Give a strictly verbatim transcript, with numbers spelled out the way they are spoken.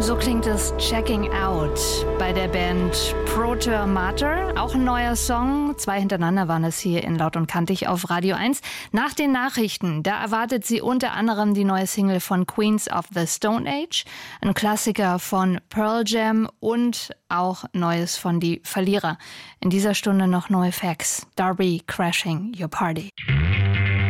So klingt es Checking Out bei der Band Proto Mater. Auch ein neuer Song. Zwei hintereinander waren es hier in Laut und Kantig auf Radio eins. Nach den Nachrichten, da erwartet sie unter anderem die neue Single von Queens of the Stone Age, ein Klassiker von Pearl Jam und auch Neues von Die Verlierer. In dieser Stunde noch neue Facts. Darby Crashing Your Party.